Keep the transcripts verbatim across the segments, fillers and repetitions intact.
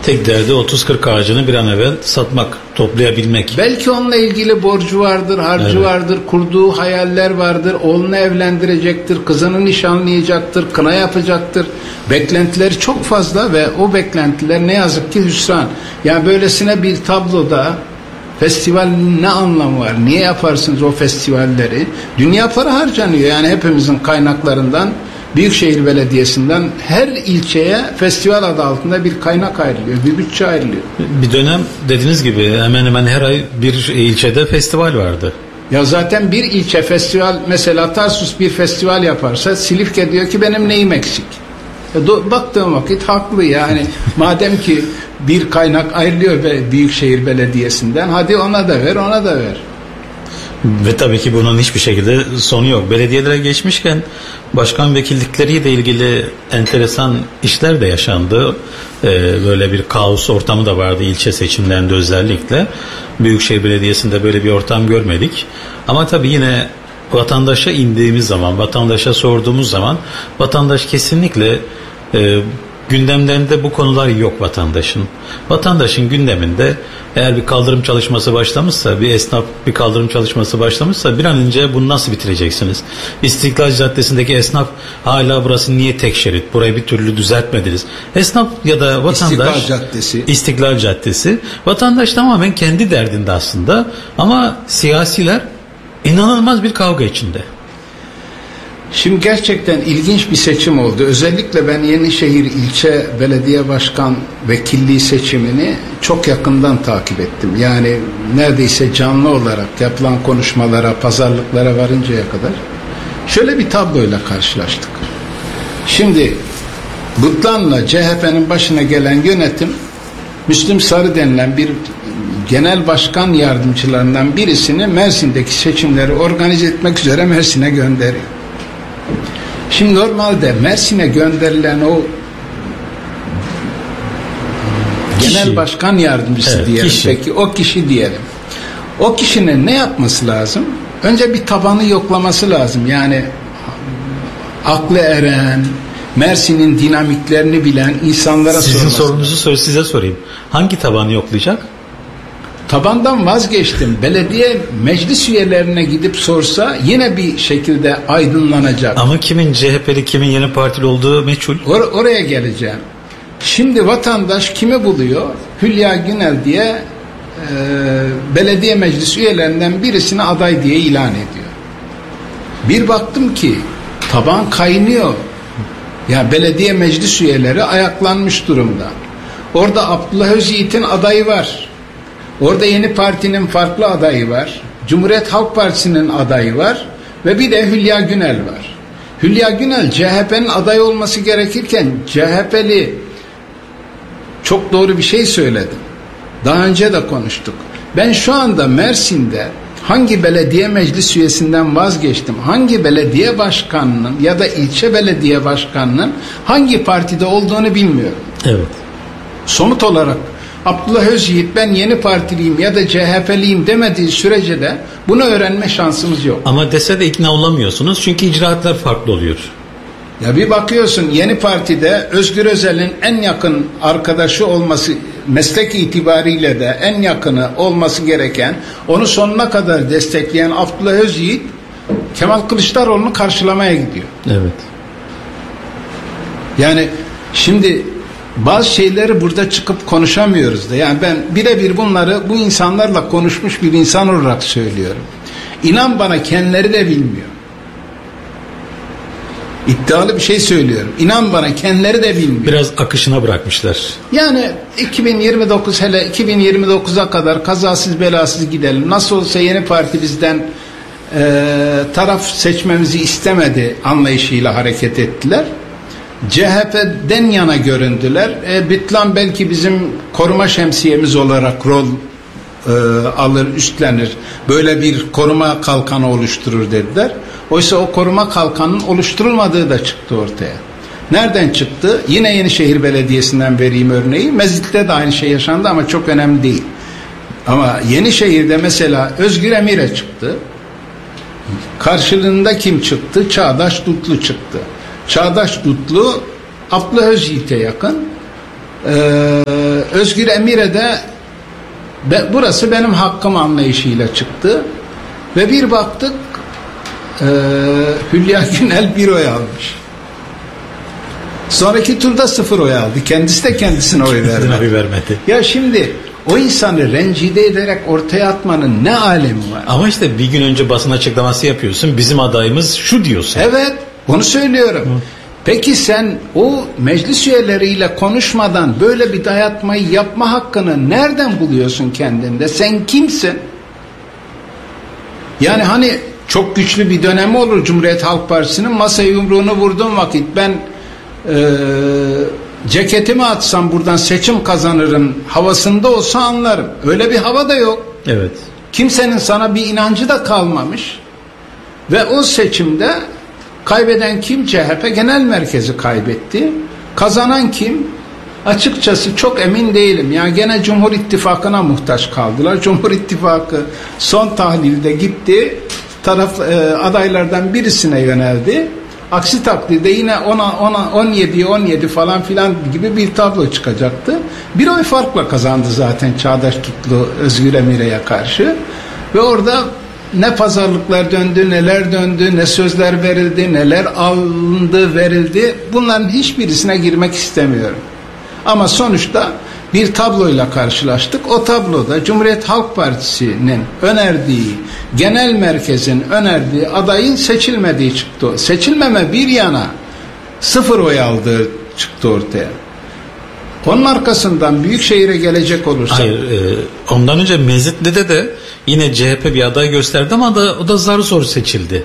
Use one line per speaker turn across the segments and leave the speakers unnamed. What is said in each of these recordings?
Tek derdi otuz kırk ağacını bir an evvel satmak, toplayabilmek.
Belki onunla ilgili borcu vardır, harcı evet. vardır, kurduğu hayaller vardır, oğlunu evlendirecektir, kızını nişanlayacaktır, kına yapacaktır. Beklentileri çok fazla ve o beklentiler ne yazık ki hüsran. Yani böylesine bir tabloda festivalin ne anlamı var? Niye yaparsınız o festivalleri? Dünya para harcanıyor. Yani hepimizin kaynaklarından, Büyükşehir Belediyesi'nden her ilçeye festival adı altında bir kaynak ayrılıyor, bir bütçe ayrılıyor.
Bir dönem dediğiniz gibi hemen hemen her ay bir ilçede festival vardı.
Ya zaten bir ilçe festival, mesela Tarsus bir festival yaparsa Silifke diyor ki benim neyim eksik? E, baktığım vakit haklı yani. Madem ki bir kaynak ayrılıyor Büyükşehir Belediyesi'nden, hadi ona da ver, ona da ver.
Ve tabii ki bunun hiçbir şekilde sonu yok. Belediyelere geçmişken başkan vekillikleriyle ilgili enteresan işler de yaşandı. Ee, böyle bir kaos ortamı da vardı ilçe seçimlerinde özellikle. Büyükşehir Belediyesi'nde böyle bir ortam görmedik. Ama tabii yine vatandaşa indiğimiz zaman, vatandaşa sorduğumuz zaman vatandaş kesinlikle e, gündemlerinde bu konular yok vatandaşın. Vatandaşın gündeminde eğer bir kaldırım çalışması başlamışsa, bir esnaf bir kaldırım çalışması başlamışsa bir an önce bunu nasıl bitireceksiniz? İstiklal Caddesi'ndeki esnaf hala burası niye tek şerit? Burayı bir türlü düzeltmediniz. Esnaf ya da vatandaş
İstiklal Caddesi.
İstiklal Caddesi. Vatandaş tamamen kendi derdinde aslında ama siyasiler inanılmaz bir kavga içinde.
Şimdi gerçekten ilginç bir seçim oldu. Özellikle ben Yenişehir İlçe Belediye Başkan Vekilliği seçimini çok yakından takip ettim. Yani neredeyse canlı olarak yapılan konuşmalara, pazarlıklara varıncaya kadar şöyle bir tabloyla karşılaştık. Şimdi Butlan'la C H P'nin başına gelen yönetim, Müslüm Sarı denilen bir genel başkan yardımcılarından birisini Mersin'deki seçimleri organize etmek üzere Mersin'e gönderiyor. Şimdi normalde Mersin'e gönderilen o kişi, genel başkan yardımcısı evet, diyelim. Kişi. Peki o kişi diyelim. O kişinin ne yapması lazım? Önce bir tabanı yoklaması lazım. Yani aklı eren, Mersin'in dinamiklerini bilen insanlara
Sizin
sorması.
Sizin sorunuzu sor, size sorayım. Hangi tabanı yoklayacak?
Tabandan vazgeçtim. Belediye meclis üyelerine gidip sorsa yine bir şekilde aydınlanacak.
Ama kimin C H P'li, kimin yeni partili olduğu meçhul.
Or- oraya geleceğim. Şimdi vatandaş kimi buluyor? Hülya Günel diye e, belediye meclis üyelerinden birisini aday diye ilan ediyor. Bir baktım ki taban kaynıyor. Ya belediye meclis üyeleri ayaklanmış durumda. Orada Abdullah Özyiğit'in adayı var. Orada Yeni Parti'nin farklı adayı var. Cumhuriyet Halk Partisi'nin adayı var. Ve bir de Hülya Günel var. Hülya Günel C H P'nin adayı olması gerekirken C H P'li çok doğru bir şey söyledi. Daha önce de konuştuk. Ben şu anda Mersin'de hangi belediye meclis üyesinden vazgeçtim, hangi belediye başkanının ya da ilçe belediye başkanının hangi partide olduğunu bilmiyorum.
Evet.
Somut olarak Abdullah Özyiğit ben Yeni Partiliyim ya da C H P'liyim demediği sürece de bunu öğrenme şansımız yok.
Ama dese de ikna olamıyorsunuz çünkü icraatlar farklı oluyor.
Ya bir bakıyorsun Yeni Parti'de Özgür Özel'in en yakın arkadaşı olması, meslek itibariyle de en yakını olması gereken, onu sonuna kadar destekleyen Abdullah Özyiğit Kemal Kılıçdaroğlu'nu karşılamaya gidiyor.
Evet.
Yani şimdi bazı şeyleri burada çıkıp konuşamıyoruz da. Yani ben birebir bunları bu insanlarla konuşmuş bir insan olarak söylüyorum. İnan bana kendileri de bilmiyor. İddialı bir şey söylüyorum. İnan bana kendileri de bilmiyor.
Biraz akışına bırakmışlar.
Yani iki bin yirmi dokuz hele iki bin yirmi dokuza kadar kazasız belasız gidelim. Nasıl olsa Yeni Parti bizden e, taraf seçmemizi istemedi anlayışıyla hareket ettiler. C H P'den yana göründüler. E, Bitlan belki bizim koruma şemsiyemiz olarak rol e, alır, üstlenir. Böyle bir koruma kalkanı oluşturur dediler. Oysa o koruma kalkanının oluşturulmadığı da çıktı ortaya. Nereden çıktı? Yine Yenişehir Belediyesi'nden vereyim örneği. Mezit'te de aynı şey yaşandı ama çok önemli değil. Ama Yenişehir'de mesela Özgür Emir'e çıktı. Karşılığında kim çıktı? Çağdaş Dutlu çıktı. Çağdaş Dutlu Abdullah Özyiğit'e yakın. Ee, Özgür Emire'de be, burası benim hakkım anlayışıyla çıktı ve bir baktık e, Hülya Günel bir oy almış. Sonraki turda sıfır oy aldı. Kendisi de kendisine oy vermedi.
oy vermedi.
Ya şimdi o insanı rencide ederek ortaya atmanın ne alemi var?
Ama işte bir gün önce basın açıklaması yapıyorsun. Bizim adayımız şu diyorsun.
Evet, onu söylüyorum. Hı. Peki sen o meclis üyeleriyle konuşmadan böyle bir dayatmayı yapma hakkını nereden buluyorsun kendinde? Sen kimsin? Yani hani çok güçlü bir dönemi olur Cumhuriyet Halk Partisi'nin, masaya yumruğunu vurduğum vakit ben e, ceketimi atsam buradan seçim kazanırım havasında olsa anlarım. Öyle bir hava da yok.
Evet.
Kimsenin sana bir inancı da kalmamış. Ve o seçimde kaybeden kim? C H P Genel Merkezi kaybetti. Kazanan kim? Açıkçası çok emin değilim. Yani gene Cumhur İttifakı'na muhtaç kaldılar. Cumhur İttifakı son tahlilde gitti. Taraf e, adaylardan birisine yöneldi. Aksi takdirde yine ona ona on yedi on yedi falan filan gibi bir tablo çıkacaktı. Bir oy farkla kazandı zaten Çağdaş Tutlu Özgür Emire'ye karşı. Ve orada ne pazarlıklar döndü, neler döndü, ne sözler verildi, neler alındı, verildi. Bunların hiçbirisine girmek istemiyorum. Ama sonuçta bir tabloyla karşılaştık. O tabloda Cumhuriyet Halk Partisi'nin önerdiği, genel merkezin önerdiği adayın seçilmediği çıktı. Seçilmeme bir yana sıfır oy aldığı çıktı ortaya. Onun arkasından Büyükşehir'e gelecek olursak...
Hayır, e, ondan önce Mezitli'de de yine C H P bir aday gösterdi ama da, o da zar zor seçildi.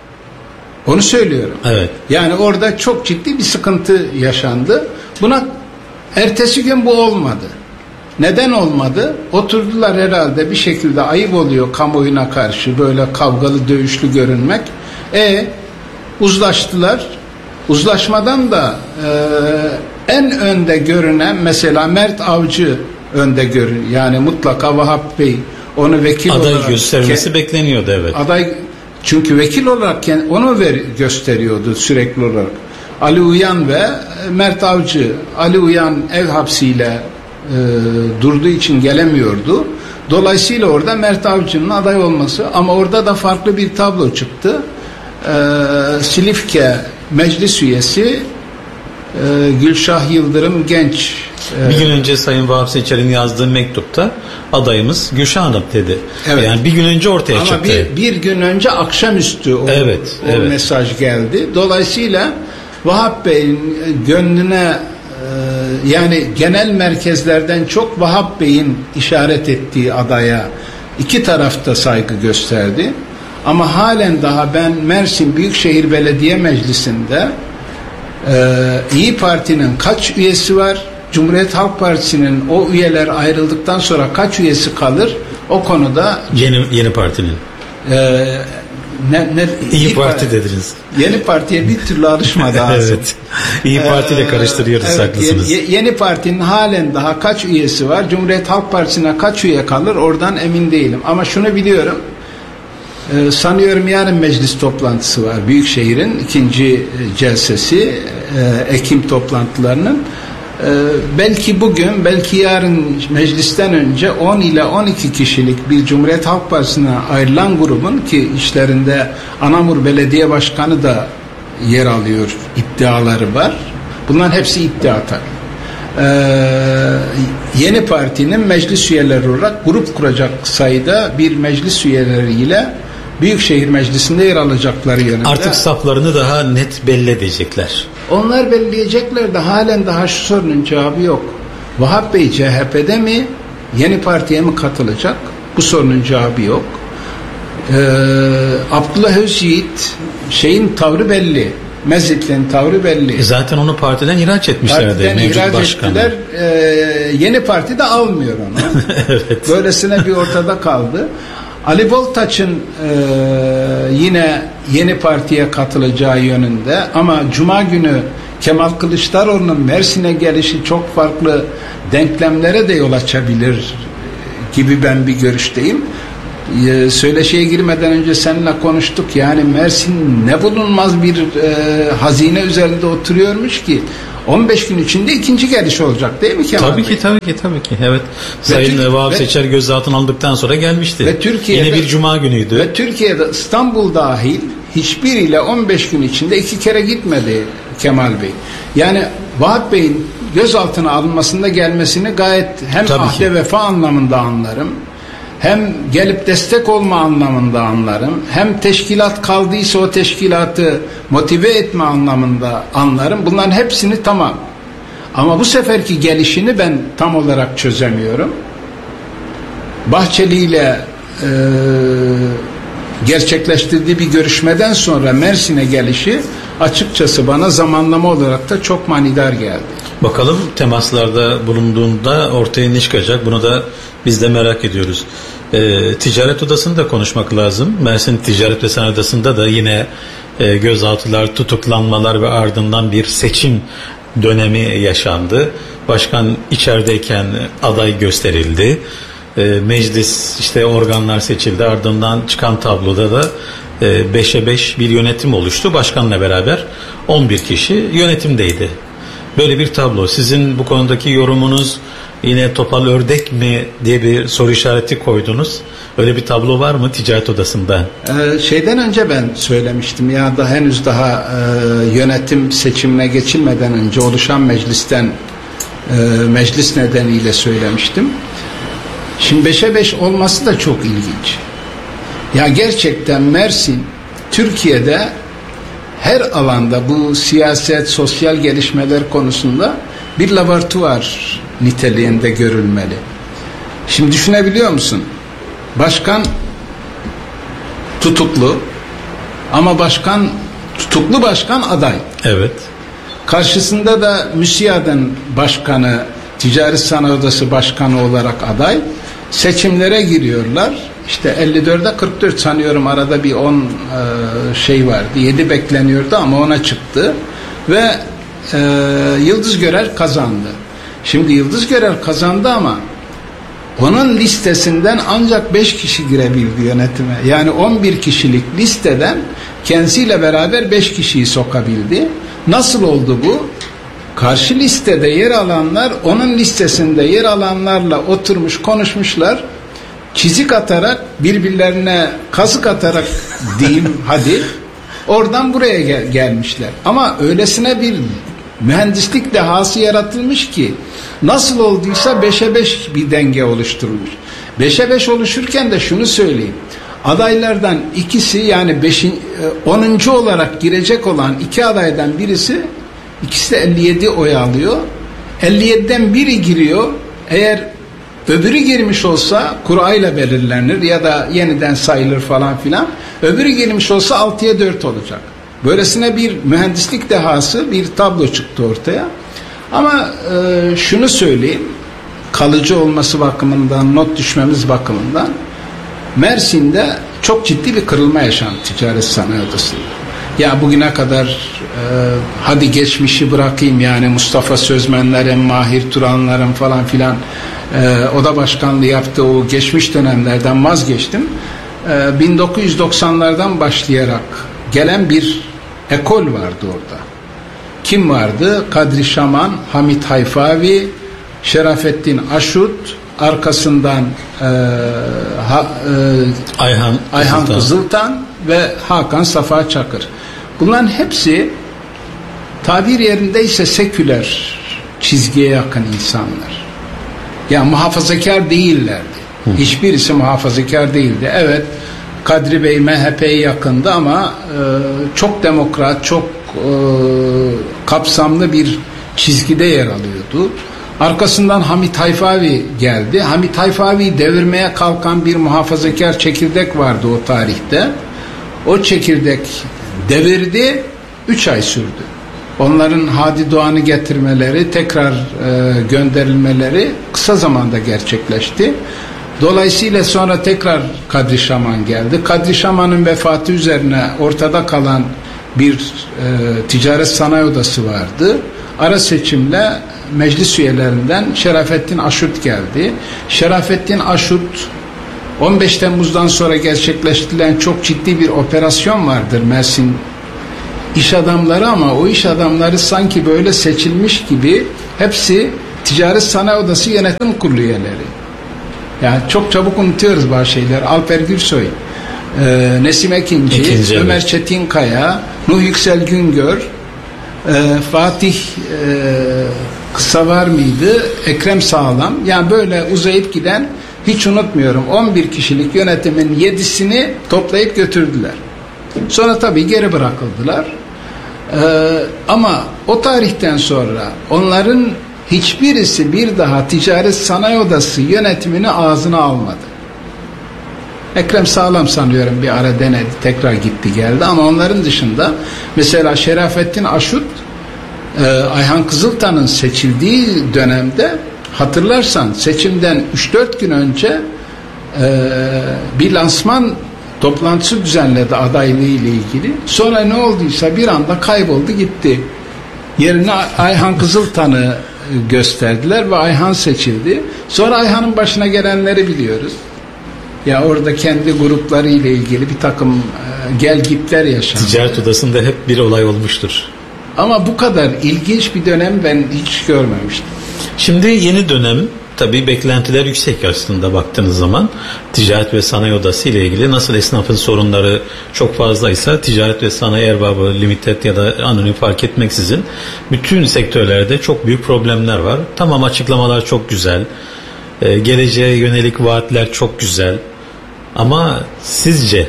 Onu söylüyorum.
Evet.
Yani orada çok ciddi bir sıkıntı yaşandı. Buna ertesi gün bu olmadı. Neden olmadı? Oturdular herhalde, bir şekilde ayıp oluyor kamuoyuna karşı böyle kavgalı dövüşlü görünmek. E uzlaştılar. Uzlaşmadan da e, en önde görünen mesela Mert Avcı önde görün. Yani mutlaka Vahap Bey onu vekil
aday
olarak
göstermesi ke- bekleniyordu, evet.
Aday çünkü vekil olarak onu ver, gösteriyordu sürekli olarak. Ali Uyan ve Mert Avcı. Ali Uyan ev hapsiyle e, durduğu için gelemiyordu. Dolayısıyla orada Mert Avcı'nın aday olması, ama orada da farklı bir tablo çıktı. E, Silifke meclis üyesi e, Gülşah Yıldırım Genç. E,
bir gün önce Sayın Vahap Seçer'in yazdığı mektupta adayımız Gülşah Hanım dedi. Evet. Yani bir gün önce ortaya
ama
çıktı.
Ama bir, bir gün önce akşamüstü o,
evet,
o
evet.
mesaj geldi. Dolayısıyla Vahap Bey'in gönlüne e, yani genel merkezlerden çok Vahap Bey'in işaret ettiği adaya iki tarafta saygı gösterdi. Ama halen daha ben Mersin Büyükşehir Belediye Meclisi'nde e, İyi Parti'nin kaç üyesi var? Cumhuriyet Halk Partisi'nin o üyeler ayrıldıktan sonra kaç üyesi kalır? O konuda
yeni yeni partinin
e, ne, ne,
İyi, İyi Parti dediniz.
Yeni Parti'ye bir türlü alışmadı ağzım.
Evet. İyi Parti ile karıştırıyoruz,
ee, evet,
haklısınız.
Yeni, yeni Parti'nin halen daha kaç üyesi var? Cumhuriyet Halk Partisi'ne kaç üye kalır? Oradan emin değilim. Ama şunu biliyorum. Ee, sanıyorum yarın meclis toplantısı var. Büyükşehir'in ikinci celsesi, e, Ekim toplantılarının. Ee, belki bugün, belki yarın meclisten önce on ile on iki kişilik bir Cumhuriyet Halk Partisi'ne ayrılan grubun, ki işlerinde Anamur Belediye Başkanı da yer alıyor, iddiaları var. Bunların hepsi iddia tabii. Ee, yeni partinin meclis üyeleri olarak grup kuracak sayıda bir meclis üyeleriyle Büyükşehir Meclisi'nde yer alacakları yönünde.
Artık saflarını daha net belli edecekler.
Onlar belleyecekler de halen daha şu sorunun cevabı yok. Vahap Bey C H P'de mi, yeni partiye mi katılacak? Bu sorunun cevabı yok. Ee, Abdullah Özyiğit şeyin tavrı belli. Mezitli'nin tavrı belli.
E zaten onu partiden ihraç etmişlerdi.
Partiden
mevcut
ihraç
başkanı.
ettiler. Ee, yeni parti de almıyor onu.
Evet.
Böylesine bir ortada kaldı. Ali Boltaç'ın e, yine yeni partiye katılacağı yönünde, ama Cuma günü Kemal Kılıçdaroğlu'nun Mersin'e gelişi çok farklı denklemlere de yol açabilir gibi ben bir görüşteyim. Ee, söyleşiye girmeden önce seninle konuştuk. Yani Mersin ne bulunmaz bir e, hazine üzerinde oturuyormuş ki on beş gün içinde ikinci geliş olacak değil mi Kemal
Tabii
Bey?
ki tabii ki tabii ki. Evet. Sayın Vahap Seçer gözaltına alındıktan sonra gelmişti.
Ve Türkiye'de,
yine bir cuma günüydü.
Ve Türkiye'de İstanbul dahil hiçbiriyle on beş gün içinde iki kere gitmedi Kemal Bey. Yani Vahap Bey'in gözaltına alınmasında gelmesini gayet hem
tabii
ahde
ki.
vefa anlamında anlarım. Hem gelip destek olma anlamında anlarım. Hem teşkilat kaldıysa o teşkilatı motive etme anlamında anlarım. Bunların hepsini tamam. Ama bu seferki gelişini ben tam olarak çözemiyorum. Bahçeli ile e, gerçekleştirdiği bir görüşmeden sonra Mersin'e gelişi açıkçası bana zamanlama olarak da çok manidar geldi.
Bakalım temaslarda bulunduğunda ortaya ne çıkacak, bunu da biz de merak ediyoruz. Ee, ticaret odasını da konuşmak lazım. Mersin Ticaret ve Sanayi Odası'nda da yine e, gözaltılar, tutuklanmalar ve ardından bir seçim dönemi yaşandı. Başkan içerideyken aday gösterildi. E, meclis işte organlar seçildi. Ardından çıkan tabloda da e, beşe beş bir yönetim oluştu. Başkanla beraber on bir kişi yönetimdeydi. Böyle bir tablo. Sizin bu konudaki yorumunuz, yine topal ördek mi diye bir soru işareti koydunuz. Öyle bir tablo var mı ticaret odasında?
Ee, şeyden önce ben söylemiştim ya da henüz daha e, yönetim seçimine geçilmeden önce oluşan meclisten e, meclis nedeniyle söylemiştim. Şimdi beşe beş olması da çok ilginç. Ya gerçekten Mersin Türkiye'de her alanda bu siyaset, sosyal gelişmeler konusunda bir laboratuvar niteliğinde görülmeli. Şimdi düşünebiliyor musun? Başkan tutuklu ama başkan tutuklu başkan aday.
Evet.
Karşısında da MÜSİAD'ın başkanı, Ticaret Sanayi Odası başkanı olarak aday. Seçimlere giriyorlar. İşte elli dörde kırk dört sanıyorum, arada bir on e, şey vardı. yedi bekleniyordu ama ona çıktı. Ve e, Yıldız Görer kazandı. Şimdi Yıldız Görer kazandı ama onun listesinden ancak beş kişi girebildi yönetime. Yani on bir kişilik listeden kendisiyle beraber beş kişiyi sokabildi. Nasıl oldu bu? Karşı listede yer alanlar onun listesinde yer alanlarla oturmuş konuşmuşlar. Çizik atarak, birbirlerine kazık atarak diyeyim hadi, oradan buraya gel- gelmişler. Ama öylesine bir mühendislik dehası yaratılmış ki nasıl olduysa beşe beş bir denge oluşturulmuş. beşe beş oluşurken de şunu söyleyeyim. Adaylardan ikisi, yani beşinci, onuncu olarak girecek olan iki adaydan birisi, ikisi de elli yedi oy alıyor. elli yediden biri giriyor. Eğer öbürü girmiş olsa kura ile belirlenir ya da yeniden sayılır falan filan. Öbürü girmiş olsa altıya dört olacak. Böylesine bir mühendislik dehası bir tablo çıktı ortaya. Ama e, şunu söyleyeyim, kalıcı olması bakımından, not düşmemiz bakımından Mersin'de çok ciddi bir kırılma yaşandı Ticaret Sanayi Odası'nda. Ya bugüne kadar e, hadi geçmişi bırakayım, yani Mustafa Sözmenlerin, Mahir Turanların falan filan e, oda başkanlığı yaptığı o geçmiş dönemlerden vazgeçtim. E, bin dokuz yüz doksanlardan başlayarak gelen bir ekol vardı orada. Kim vardı? Kadri Şaman, Hamit Hayfavi, Şerafettin Aşut, arkasından e, ha, e,
Ayhan,
Ayhan
Kızıltan.
Kızıltan ve Hakan Safa Çakır. Bunların hepsi tabir yerindeyse seküler çizgiye yakın insanlar. Yani muhafazakar değillerdi. Hı. Hiçbirisi muhafazakar değildi. Evet, Kadri Bey M H P'ye yakındı ama e, çok demokrat, çok e, kapsamlı bir çizgide yer alıyordu. Arkasından Hamit Hayfavi geldi. Hamit Hayfavi'yi devirmeye kalkan bir muhafazakar çekirdek vardı o tarihte. O çekirdek devirdi, üç ay sürdü. Onların Hadi Doğan'ı getirmeleri, tekrar e, gönderilmeleri kısa zamanda gerçekleşti. Dolayısıyla sonra tekrar Kadri Şaman geldi. Kadri Şaman'ın vefatı üzerine ortada kalan bir e, ticaret sanayi odası vardı. Ara seçimle meclis üyelerinden Şerafettin Aşut geldi. Şerafettin Aşut on beş Temmuz'dan sonra gerçekleştirilen çok ciddi bir operasyon vardır Mersin iş adamları, ama o iş adamları sanki böyle seçilmiş gibi hepsi Ticaret Sanayi Odası Yönetim Kurulu üyeleri. Yani çok çabuk unutuyoruz bazı şeyler. Alper Gürsoy, e, Nesim Ekinci,
İkinci,
Ömer
evet.
Çetinkaya, Nuh Yüksel Güngör, e, Fatih e, Kısavar mıydı? Ekrem Sağlam. Yani böyle uzayıp giden, hiç unutmuyorum, on bir kişilik yönetimin yedisini toplayıp götürdüler. Sonra tabii geri bırakıldılar. Ee, ama o tarihten sonra onların hiçbirisi bir daha Ticaret Sanayi Odası yönetimini ağzına almadı. Ekrem Sağlam sanıyorum bir ara denedi, tekrar gitti geldi, ama onların dışında mesela Şerafettin Aşut, e, Ayhan Kızıltan'ın seçildiği dönemde, hatırlarsan seçimden üç dört gün önce e, bir lansman toplantısı düzenledi adaylığı ile ilgili. Sonra ne olduysa bir anda kayboldu gitti. Yerine Ayhan Kızıltan'ı gösterdiler ve Ayhan seçildi. Sonra Ayhan'ın başına gelenleri biliyoruz. Ya orada kendi grupları ile ilgili bir takım e, gelgitler yaşandı.
Ticaret Odası'nda hep bir olay olmuştur.
Ama bu kadar ilginç bir dönem ben hiç görmemiştim.
Şimdi yeni dönem, tabii beklentiler yüksek aslında baktığınız zaman. Ticaret ve Sanayi Odası ile ilgili nasıl esnafın sorunları çok fazlaysa, Ticaret ve Sanayi Erbabı Limited ya da anonim fark etmeksizin bütün sektörlerde çok büyük problemler var. Tamam, açıklamalar çok güzel. Ee, geleceğe yönelik vaatler çok güzel. Ama sizce?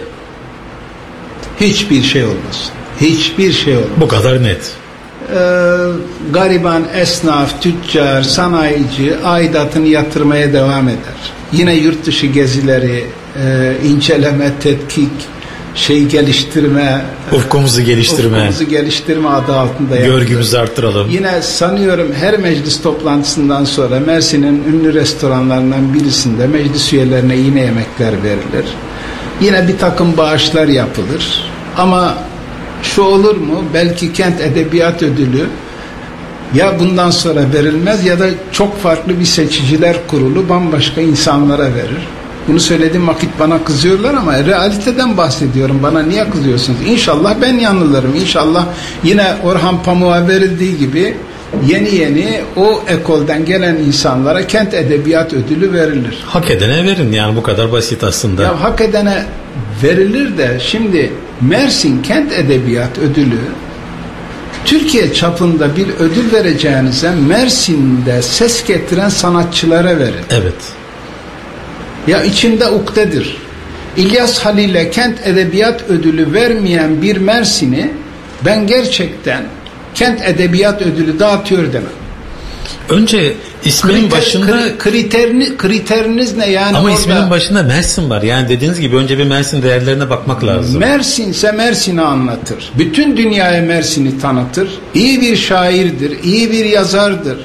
Hiçbir şey olmaz. Hiçbir şey olmaz.
Bu kadar net.
Ee, gariban esnaf, tüccar, sanayici aidatını yatırmaya devam eder. Yine yurt dışı gezileri, e, inceleme, tetkik, şey geliştirme,
ufkumuzu geliştirme,
ufkumuzu geliştirme adı altında yapılır.
Görgümüzü artıralım.
Yine sanıyorum her meclis toplantısından sonra Mersin'in ünlü restoranlarından birisinde meclis üyelerine yine yemekler verilir. Yine bir takım bağışlar yapılır. Ama şu olur mu? Belki Kent Edebiyat Ödülü ya bundan sonra verilmez ya da çok farklı bir seçiciler kurulu bambaşka insanlara verir. Bunu söylediğim vakit bana kızıyorlar ama realiteden bahsediyorum. Bana niye kızıyorsunuz? İnşallah ben yanılırım. İnşallah yine Orhan Pamuk'a verildiği gibi yeni yeni o ekolden gelen insanlara Kent Edebiyat Ödülü verilir.
Hak edene verin, yani bu kadar basit aslında.
Ya hak edene verilir de şimdi Mersin Kent Edebiyat Ödülü Türkiye çapında bir ödül vereceğinize Mersin'de ses getiren sanatçılara verin.
Evet.
Ya içinde ukdedir. İlyas Halil'e Kent Edebiyat Ödülü vermeyen bir Mersin'i ben gerçekten Kent Edebiyat Ödülü dağıtıyor demem.
Önce isminin
Kriter,
başında
kri, kriterini, kriteriniz ne yani?
Ama
orada,
isminin başında Mersin var. Yani dediğiniz gibi önce bir Mersin değerlerine bakmak lazım.
Mersin ise Mersin'i anlatır. Bütün dünyaya Mersin'i tanıtır. İyi bir şairdir, iyi bir yazardır.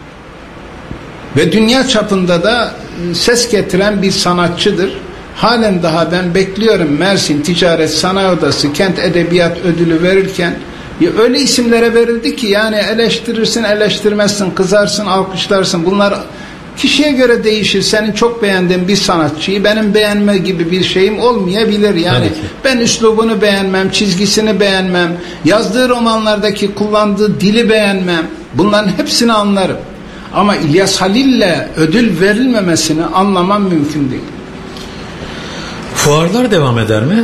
Ve dünya çapında da ses getiren bir sanatçıdır. Halen daha ben bekliyorum Mersin Ticaret Sanayi Odası Kent Edebiyat Ödülü verirken ya öyle isimlere verildi ki yani eleştirirsin, eleştirmezsin, kızarsın, alkışlarsın. Bunlar kişiye göre değişir. Senin çok beğendiğin bir sanatçıyı benim beğenme gibi bir şeyim olmayabilir. Yani ben üslubunu beğenmem, çizgisini beğenmem, yazdığı romanlardaki kullandığı dili beğenmem. Bunların hepsini anlarım. Ama İlyas Halil'le ödül verilmemesini anlamam mümkün değil.
Fuarlar devam eder mi?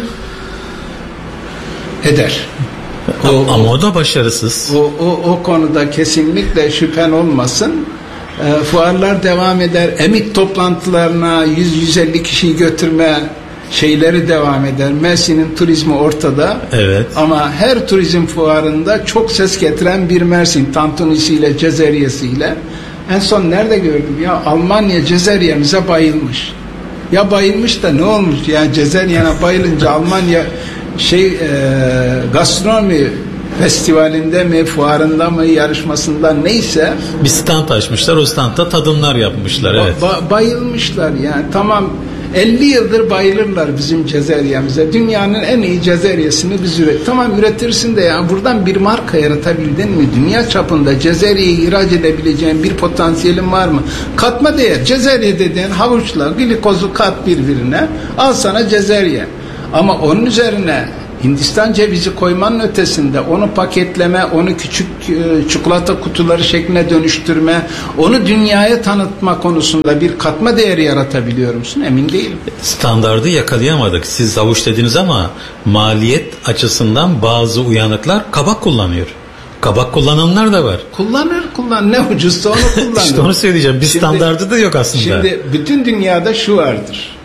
Eder.
O, ama o da başarısız.
O, o, o konuda kesinlikle şüphen olmasın. E, fuarlar devam eder. Emit toplantılarına yüz yüz elli kişiyi götürme şeyleri devam eder. Mersin'in turizmi ortada.
Evet.
Ama her turizm fuarında çok ses getiren bir Mersin tantunisiyle, cezeriyesiyle. En son nerede gördüm ya? Almanya cezeriyemize bayılmış. Ya bayılmış da ne olmuş? Ya cezeriyene bayılınca Almanya şey e, gastronomi festivalinde mi, fuarında mı, yarışmasında neyse
bir stand açmışlar, o standta tadımlar yapmışlar. Evet.
Ba- bayılmışlar yani. Tamam, elli yıldır bayılırlar bizim Cezeryemize. Dünyanın en iyi Cezeryesini biz üret. Tamam üretirsin de ya buradan bir marka yaratabildin mi? Dünya çapında Cezerye'yi ihraç edebileceğin bir potansiyelin var mı? Katma değer. Cezerye dediğin havuçla glikozu kat birbirine, al sana Cezerye. Ama onun üzerine Hindistan cevizi koymanın ötesinde onu paketleme, onu küçük e, çikolata kutuları şekline dönüştürme, onu dünyaya tanıtma konusunda bir katma değeri yaratabiliyor musun? Emin değilim.
Standardı yakalayamadık. Siz havuç dediniz ama maliyet açısından bazı uyanıklar kabak kullanıyor. Kabak kullananlar da var.
Kullanır kullan. Ne ucuzsa onu kullanır.
İşte onu söyleyeceğim. Bir şimdi, standardı da yok aslında.
Şimdi bütün dünyada şu vardır.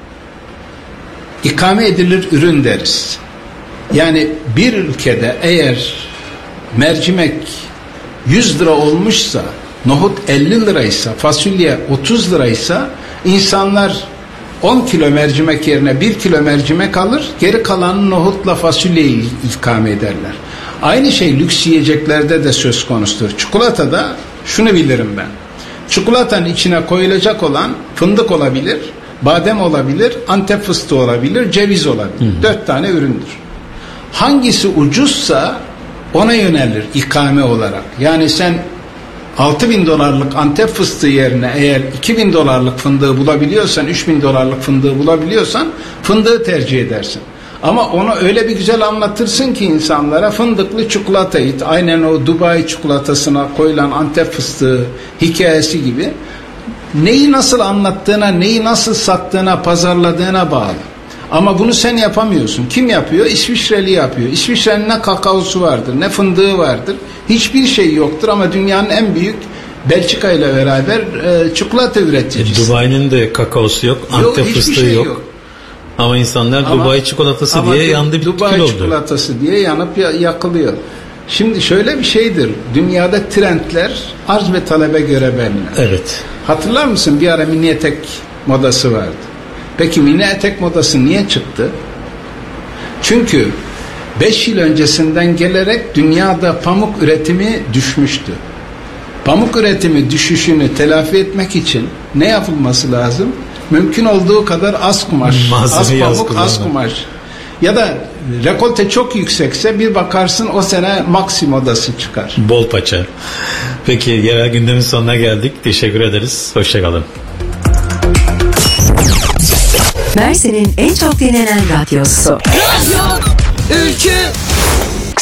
İkame edilir ürün deriz. Yani bir ülkede eğer mercimek yüz lira olmuşsa, nohut elli liraysa, fasulye otuz liraysa insanlar on kilo mercimek yerine bir kilo mercimek alır, geri kalanı nohutla fasulyeyi ikame ederler. Aynı şey lüks yiyeceklerde de söz konusudur. Çikolatada şunu bilirim ben. Çikolatanın içine koyulacak olan fındık olabilir, badem olabilir, Antep fıstığı olabilir, ceviz olabilir. Hı hı. Dört tane üründür. Hangisi ucuzsa ona yönelir ikame olarak. Yani sen altı bin dolarlık Antep fıstığı yerine eğer iki bin dolarlık fındığı bulabiliyorsan, üç bin dolarlık fındığı bulabiliyorsan fındığı tercih edersin. Ama onu öyle bir güzel anlatırsın ki insanlara, fındıklı çikolatayı, aynen o Dubai çikolatasına koyulan Antep fıstığı hikayesi gibi, neyi nasıl anlattığına, neyi nasıl sattığına, pazarladığına bağlı. Ama bunu sen yapamıyorsun. Kim yapıyor? İsviçreli yapıyor. İsviçre'nin ne kakaosu vardır, ne fındığı vardır. Hiçbir şey yoktur ama dünyanın en büyük Belçika ile beraber e, çikolata üreticisi.
E, Dubai'nin de kakaosu yok, Antep yok, fıstığı şey yok. yok. Ama insanlar ama, Dubai çikolatası ama diye yandı bir
Dubai oldu. Çikolatası diye yanıp yakılıyor. Şimdi şöyle bir şeydir. Dünyada trendler arz ve talebe göre belirlenir.
Evet.
Hatırlar mısın? Bir ara mini etek modası vardı. Peki mini etek modası niye çıktı? Çünkü beş yıl öncesinden gelerek dünyada pamuk üretimi düşmüştü. Pamuk üretimi düşüşünü telafi etmek için ne yapılması lazım? Mümkün olduğu kadar az kumaş,
Malzemeyi
az pamuk, az, az kumaş. Ya da rekolte çok yüksekse bir bakarsın o sene maxi modası çıkar.
Bol paça. Peki yerel gündemin sonuna geldik. Teşekkür ederiz. Hoşçakalın.
Mersin'in en çok dinlenen radyosu.
Radyo Ülkü